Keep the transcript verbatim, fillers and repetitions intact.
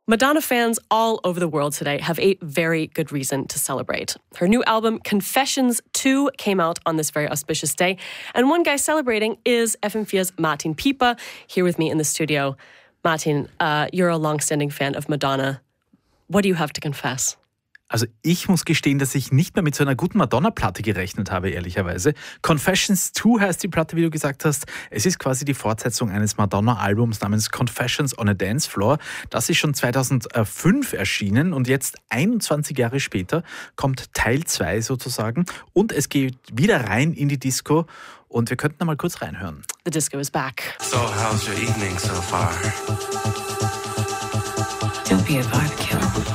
Madonna fans all over the world today have a very good reason to celebrate. Her new album, Confessions two, came out on this very auspicious day. And one guy celebrating is F M vier's Martin Pieper, here with me in the studio. Martin, uh, you're a long-standing fan of Madonna. What do you have to confess? Also ich muss gestehen, dass ich nicht mehr mit so einer guten Madonna-Platte gerechnet habe, ehrlicherweise. Confessions two heißt die Platte, wie du gesagt hast. Es ist quasi die Fortsetzung eines Madonna-Albums namens Confessions on a Dance Floor. Das ist schon zweitausendfünf erschienen und jetzt einundzwanzig Jahre später kommt Teil zwei sozusagen. Und es geht wieder rein in die Disco und wir könnten einmal kurz reinhören. The disco is back. So how's your evening so far? Don't be a vibe killer.